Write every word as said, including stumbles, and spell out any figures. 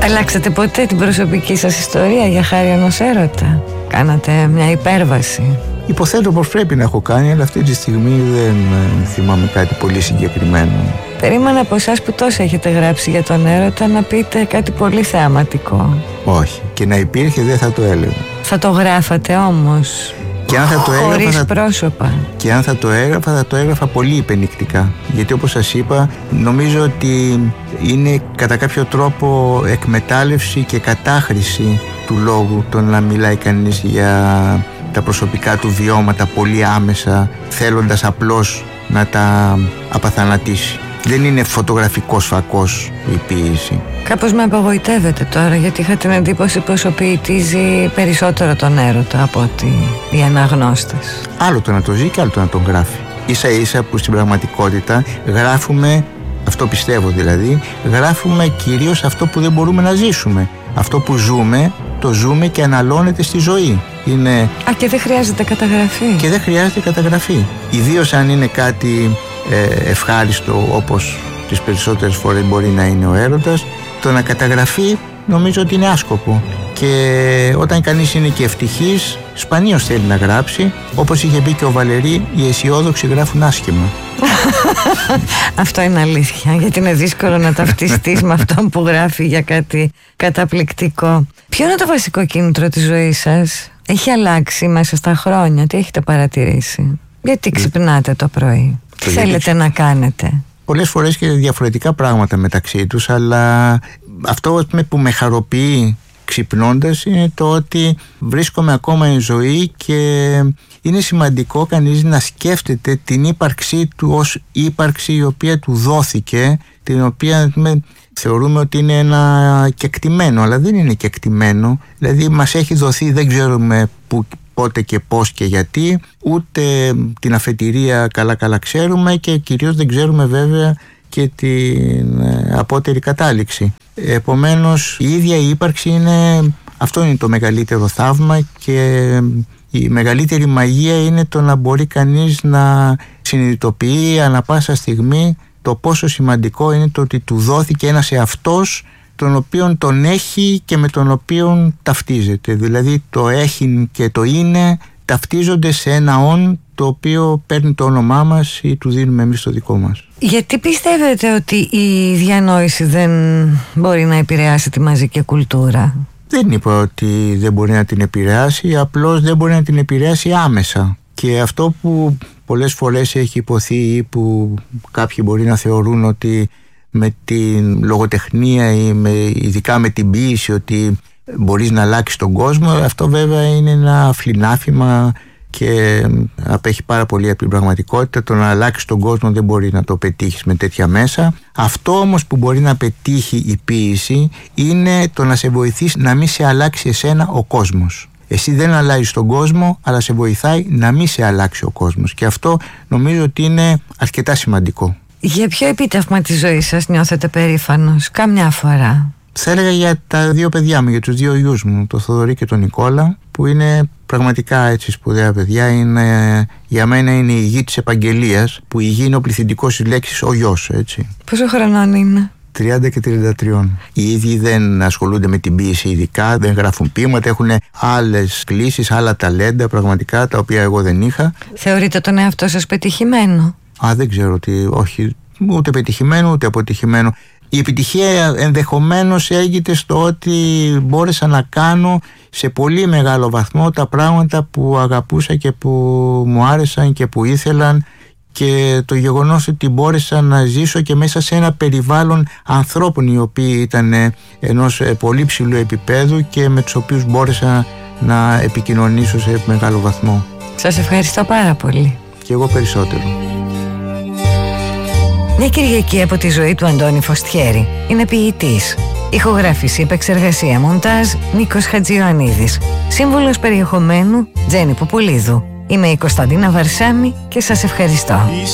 Αλλάξατε ποτέ την προσωπική σας ιστορία για χάρη ενός έρωτα? Κάνατε μια υπέρβαση? Υποθέτω πως πρέπει να έχω κάνει, αλλά αυτή τη στιγμή δεν θυμάμαι κάτι πολύ συγκεκριμένο. Περίμενα από εσάς που τόσα έχετε γράψει για τον έρωτα να πείτε κάτι πολύ θεαματικό. Όχι, και να υπήρχε δεν θα το έλεγα. Θα το γράφατε όμως? Και αν θα το έγραφα, χωρίς θα... πρόσωπα. Και αν θα το έγραφα, θα το έγραφα πολύ υπενικτικά. Γιατί όπως σας είπα, νομίζω ότι είναι κατά κάποιο τρόπο εκμετάλλευση και κατάχρηση του λόγου το να μιλάει κανείς για τα προσωπικά του βιώματα πολύ άμεσα, θέλοντας απλώς να τα απαθανατήσει. Δεν είναι φωτογραφικός φακός η ποίηση. Κάπως με απογοητεύετε τώρα, γιατί είχα την εντύπωση πως ο ποιητής περισσότερο τον έρωτα από ότι οι αναγνώστες. Άλλο το να το ζει και άλλο το να τον γράφει. Ίσα ίσα που στην πραγματικότητα γράφουμε, αυτό πιστεύω δηλαδή, γράφουμε κυρίως αυτό που δεν μπορούμε να ζήσουμε. Αυτό που ζούμε, το ζούμε και αναλώνεται στη ζωή. Είναι... Α, και δεν χρειάζεται καταγραφή. Και δεν χρειάζεται καταγραφή. Ιδίως αν είναι κάτι ε, ευχάριστο, όπως τις περισσότερες φορές μπορεί να είναι ο έρωτας, το να καταγραφεί νομίζω ότι είναι άσκοπο. Και όταν κανείς είναι και ευτυχής, σπανίως θέλει να γράψει. Όπως είχε πει και ο Βαλερή, οι αισιόδοξοι γράφουν άσχημα. Αυτό είναι αλήθεια, γιατί είναι δύσκολο να ταυτιστείς με αυτόν που γράφει για κάτι καταπληκτικό. Ποιο είναι το βασικό κίνητρο της ζωής σας? Έχει αλλάξει μέσα στα χρόνια? Τι έχετε παρατηρήσει? Γιατί ξυπνάτε το πρωί? Τι θέλετε να κάνετε? Πολλές φορές και διαφορετικά πράγματα μεταξύ τους, αλλά αυτό που με χαροποιεί ξυπνώντας είναι το ότι βρίσκομαι ακόμα εν ζωή και είναι σημαντικό κανείς να σκέφτεται την ύπαρξή του ως ύπαρξη η οποία του δόθηκε, την οποία με, θεωρούμε ότι είναι ένα κεκτημένο, αλλά δεν είναι κεκτημένο. Δηλαδή μας έχει δοθεί, δεν ξέρουμε που, πότε και πώς και γιατί, ούτε την αφετηρία καλά καλά ξέρουμε και κυρίως δεν ξέρουμε βέβαια και την απότερη κατάληξη. Επομένως η ίδια η ύπαρξη είναι, αυτό είναι το μεγαλύτερο θαύμα, και η μεγαλύτερη μαγεία είναι το να μπορεί κανείς να συνειδητοποιεί ανά πάσα στιγμή το πόσο σημαντικό είναι το ότι του δόθηκε ένας εαυτός τον οποίον τον έχει και με τον οποίον ταυτίζεται. Δηλαδή το έχει και το είναι ταυτίζονται σε ένα όν το οποίο παίρνει το όνομά μας ή του δίνουμε εμείς το δικό μας. Γιατί πιστεύετε ότι η διανόηση δεν μπορεί να επηρεάσει τη μαζική κουλτούρα? Δεν είπα ότι δεν μπορεί να την επηρεάσει, απλώς δεν μπορεί να την επηρεάσει άμεσα. Και αυτό που πολλές φορές έχει υποθεί ή που κάποιοι μπορεί να θεωρούν ότι με την λογοτεχνία ή με, ειδικά με την ποίηση ότι μπορείς να αλλάξεις τον κόσμο, αυτό βέβαια είναι ένα φλινάφημα και απέχει πάρα πολύ από την πραγματικότητα. Το να αλλάξεις τον κόσμο δεν μπορεί να το πετύχεις με τέτοια μέσα. Αυτό όμως που μπορεί να πετύχει η ποίηση είναι το να σε βοηθήσει να μην σε αλλάξει εσένα ο κόσμος. Εσύ δεν αλλάζεις τον κόσμο, αλλά σε βοηθάει να μην σε αλλάξει ο κόσμος, και αυτό νομίζω ότι είναι αρκετά σημαντικό. Για ποιο επίτευγμα της ζωής σας νιώθετε περήφανος καμιά φορά? Θα έλεγα για τα δύο παιδιά μου, για τους δύο γιους μου, τον Θοδωρή και τον Νικόλα, που είναι πραγματικά έτσι σπουδαία παιδιά. Είναι, για μένα είναι η γη της επαγγελίας, που η γη είναι ο πληθυντικός της λέξης ο γιος, έτσι. Πόσο χρονών είναι? τριάντα και τριάντα τρία. Οι ίδιοι δεν ασχολούνται με την ποίηση ειδικά, δεν γράφουν ποίηματα, έχουν άλλες κλήσεις, άλλα ταλέντα πραγματικά, τα οποία εγώ δεν είχα. Θεωρείτε τον εαυτό σας πετυχημένο? Α, δεν ξέρω τι, όχι, ούτε πετυχημένο ούτε αποτυχημένο. Η επιτυχία ενδεχομένως έγινε στο ότι μπόρεσα να κάνω σε πολύ μεγάλο βαθμό τα πράγματα που αγαπούσα και που μου άρεσαν και που ήθελαν, και το γεγονός ότι μπόρεσα να ζήσω και μέσα σε ένα περιβάλλον ανθρώπων οι οποίοι ήταν ενός πολύ ψηλού επίπεδου και με τους οποίους μπόρεσα να επικοινωνήσω σε μεγάλο βαθμό. Σας ευχαριστώ πάρα πολύ. Και εγώ περισσότερο. Μια Κυριακή από τη ζωή του Αντώνη Φωστιέρη. Είναι ποιητής. Ηχογράφηση, επεξεργασία, μοντάζ Νίκος Χατζιωαννίδης. Σύμβουλος περιεχομένου Τζέννη Ποπουλίδου. Είμαι η Κωνσταντίνα Βαρσάμι και σας ευχαριστώ.